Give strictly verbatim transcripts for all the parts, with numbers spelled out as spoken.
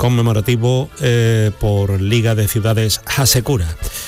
conmemorativo eh, por Liga de Ciudades Hasekura.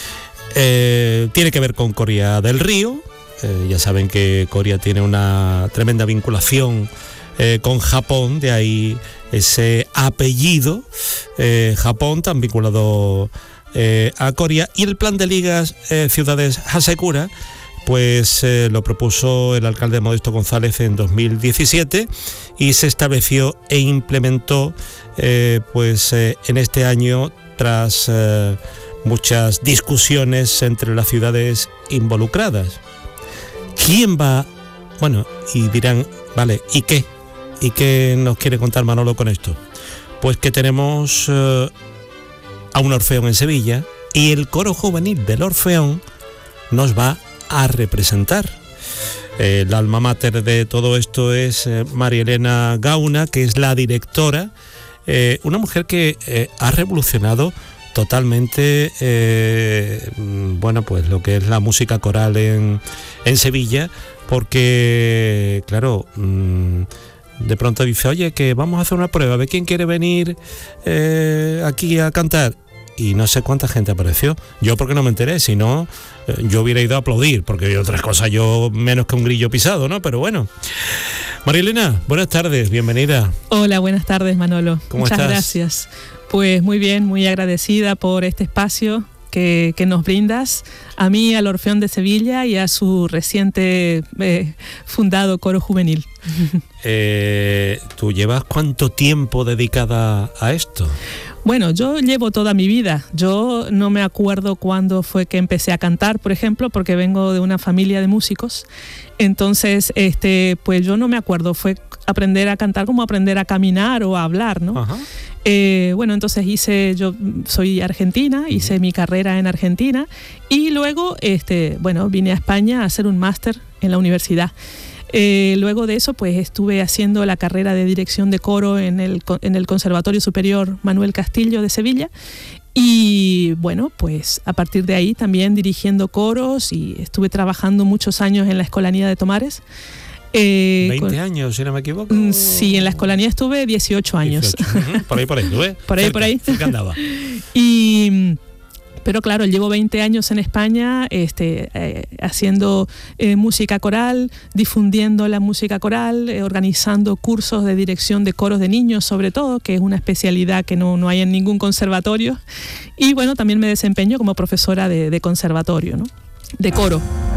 Eh, tiene que ver con Coria del Río. Eh, ya saben que Coria tiene una tremenda vinculación eh, con Japón, de ahí ese apellido, eh, Japón, tan vinculado eh, a Coria. Y el plan de Ligas eh, Ciudades Hasekura, pues eh, lo propuso el alcalde Modesto González en dos mil diecisiete y se estableció e implementó eh, pues eh, en este año, tras eh, muchas discusiones entre las ciudades involucradas. ¿Quién va? Bueno, y dirán, vale, ¿y qué? ¿Y qué nos quiere contar Manolo con esto? Pues que tenemos eh, a un Orfeón en Sevilla y el coro juvenil del Orfeón nos va a representar. Eh, la alma mater de todo esto es eh, María Elena Gauna, que es la directora, eh, una mujer que eh, ha revolucionado totalmente eh, bueno, pues lo que es la música coral en, en Sevilla, porque claro, mmm, de pronto dice, oye, que vamos a hacer una prueba, a ver quién quiere venir eh, aquí a cantar. Y no sé cuánta gente apareció. Yo porque no me enteré, si no, eh, yo hubiera ido a aplaudir, porque hay otras cosas, yo menos que un grillo pisado, ¿no? Pero bueno. María Elena, buenas tardes, bienvenida. Hola, buenas tardes, Manolo. ¿Cómo Muchas estás? Gracias. Pues muy bien, muy agradecida por este espacio que, que nos brindas a mí, al Orfeón de Sevilla y a su reciente eh, fundado coro juvenil. Eh, ¿Tú llevas cuánto tiempo dedicada a esto? Bueno, yo llevo toda mi vida. Yo no me acuerdo cuándo fue que empecé a cantar, por ejemplo, porque vengo de una familia de músicos. Entonces, este, pues yo no me acuerdo. Fue aprender a cantar como aprender a caminar o a hablar, ¿no? Ajá. Eh, bueno, entonces hice, yo soy argentina, hice uh-huh. mi carrera en Argentina y luego, este, bueno, vine a España a hacer un máster en la universidad. Eh, luego de eso, pues estuve haciendo la carrera de dirección de coro en el, en el Conservatorio Superior Manuel Castillo de Sevilla. Y bueno, pues a partir de ahí también dirigiendo coros y estuve trabajando muchos años en la Escolanía de Tomares. Eh, veinte con, años, si no me equivoco. Sí, en la Escolanía estuve dieciocho años. dieciocho. Por ahí, por ahí, ¿tú ves? Por ahí, cerca, por ahí. Cerca andaba. Y... Pero claro, llevo veinte años en España este, eh, haciendo eh, música coral, difundiendo la música coral, eh, organizando cursos de dirección de coros de niños sobre todo, que es una especialidad que no, no hay en ningún conservatorio. Y bueno, también me desempeño como profesora de, de conservatorio, ¿no? De coro.